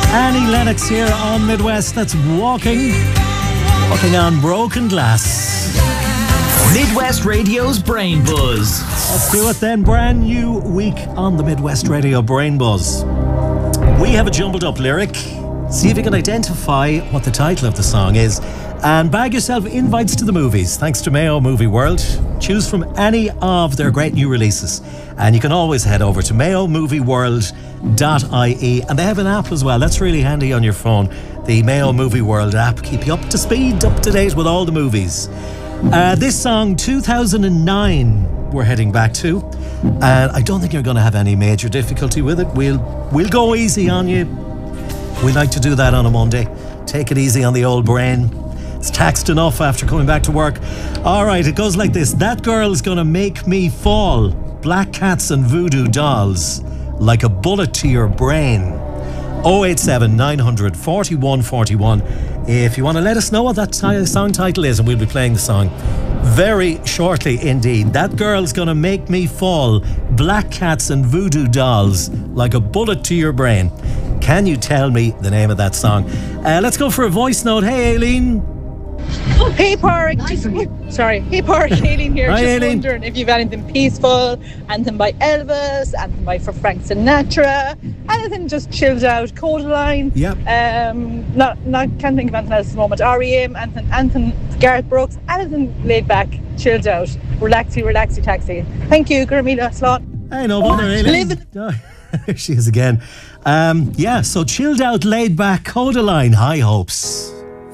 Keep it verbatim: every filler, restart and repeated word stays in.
Annie Lennox here on Midwest. That's Walking. Walking on Broken Glass. Midwest Radio's Brain Buzz. Let's do it then. Brand new week on the Midwest Radio Brain Buzz. We have a jumbled up lyric. See if you can identify what the title of the song is. And bag yourself invites to the movies, thanks to Mayo Movie World. Choose from any of their great new releases. And you can always head over to mayo movie world dot I E. And they have an app as well. That's really handy on your phone. The Mayo Movie World app. Keep you up to speed, up to date with all the movies. Uh, this song, two thousand nine, we're heading back to. And I don't think you're going to have any major difficulty with it. We'll, we'll go easy on you. We like to do that on a Monday. Take it easy on the old brain. It's taxed enough after coming back to work. All right, it goes like this. That girl's gonna make me fall. Black cats and voodoo dolls. Like a bullet to your brain. oh eight seven, nine hundred, forty-one forty-one. If you want to let us know what that t- song title is, and we'll be playing the song very shortly indeed. That girl's gonna make me fall. Black cats and voodoo dolls. Like a bullet to your brain. Can you tell me the name of that song? Uh, let's go for a voice note. Hey, Aileen. Hey, Park. Just, sorry. Hey, Park. Aileen here. Hi, just Aileen. wondering if you've anything peaceful, anything by Elvis, anything by for Frank Sinatra, anything just chilled out. Codaline. Yep. Um. Not. Not. Can't think of anything else at the moment. R E M. Anything. Anything. Gareth Brooks. Anything laid back, chilled out, relaxy, relaxy, taxi. Thank you, Gurmila Slot. Hey, no bother, Aileen. Live- Oh, there she is again. Um, yeah, so chilled out, laid back, Codaline, high hopes.